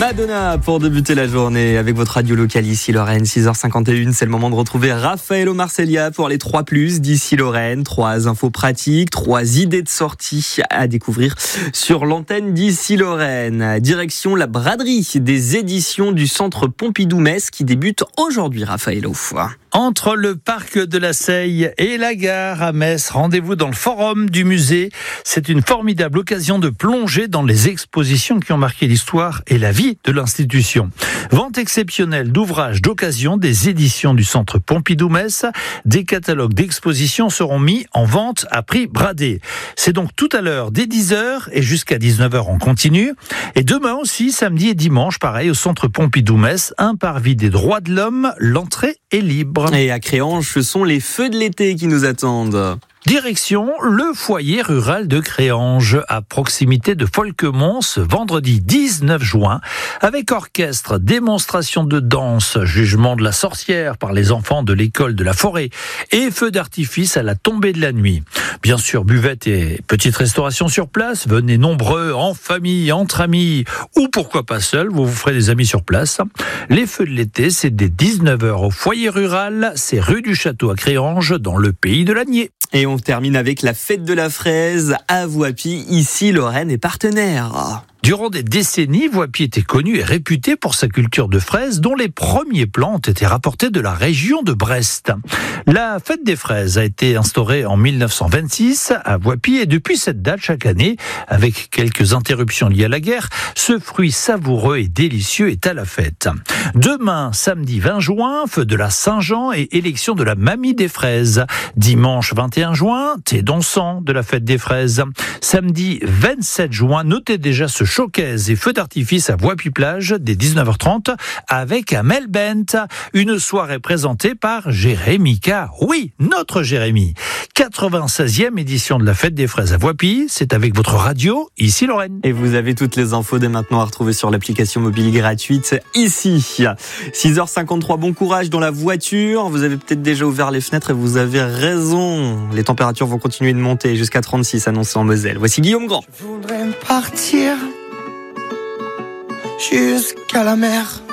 Madonna pour débuter la journée avec votre radio locale ici Lorraine, 6h51. C'est le moment de retrouver Raphaël Marcellia pour les 3+ d'ici Lorraine. 3 infos pratiques, 3 idées de sortie à découvrir sur l'antenne d'ici Lorraine. Direction la braderie des éditions du Centre Pompidou-Metz qui débute aujourd'hui, Raphaël. Entre le parc de la Seille et la gare à Metz, rendez-vous dans le forum du musée. C'est une formidable occasion de plonger dans les expositions qui ont marqué l'histoire et la vie de l'institution. Vente exceptionnelle d'ouvrages d'occasion des éditions du Centre Pompidou-Metz. Des catalogues d'expositions seront mis en vente à prix bradé. C'est donc tout à l'heure dès 10h et jusqu'à 19h en continu. Et demain aussi, samedi et dimanche, pareil, au Centre Pompidou-Metz, un parvis des droits de l'homme, l'entrée est libre. Et à Créange, ce sont les feux de l'été qui nous attendent. Direction le foyer rural de Créange, à proximité de Folquemont, ce vendredi 19 juin, avec orchestre, démonstration de danse, jugement de la sorcière par les enfants de l'école de la forêt et feux d'artifice à la tombée de la nuit. Bien sûr, buvette et petite restauration sur place. Venez nombreux, en famille, entre amis, ou pourquoi pas seul, vous ferez des amis sur place. Les feux de l'été, c'est dès 19h au foyer rural, c'est rue du Château à Créange, dans le pays de l'Agnier. Et on termine avec la fête de la fraise à Voipy. Ici, Lorraine est partenaire. Durant des décennies, Voipy était connu et réputé pour sa culture de fraises, dont les premiers plants ont été rapportés de la région de Brest. La fête des fraises a été instaurée en 1926 à Voipy et depuis cette date, chaque année, avec quelques interruptions liées à la guerre, ce fruit savoureux et délicieux est à la fête. Demain, samedi 20 juin, feu de la Saint-Jean et élection de la mamie des fraises. Dimanche 21 juin, thé dansant de la fête des fraises. Samedi 27 juin, notez déjà ce showcase et feux d'artifice à Voipy-Plage dès 19h30 avec Amel Bent. Une soirée présentée par Jérémy K. Oui, notre Jérémy. 96e édition de la fête des fraises à Voipy. C'est avec votre radio, ici Lorraine. Et vous avez toutes les infos dès maintenant à retrouver sur l'application mobile gratuite ici. 6h53, bon courage dans la voiture. Vous avez peut-être déjà ouvert les fenêtres et vous avez raison. Les températures vont continuer de monter jusqu'à 36 annoncées en Moselle. Voici Guillaume Grand. Je voudrais partir jusqu'à la mer.